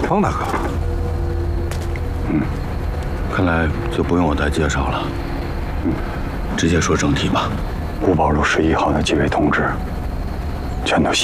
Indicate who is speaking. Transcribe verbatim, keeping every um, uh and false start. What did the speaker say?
Speaker 1: 方大哥。
Speaker 2: 嗯，看来就不用我再介绍了。嗯，直接说正题吧。
Speaker 3: 五宝路十一号的几位同志，全都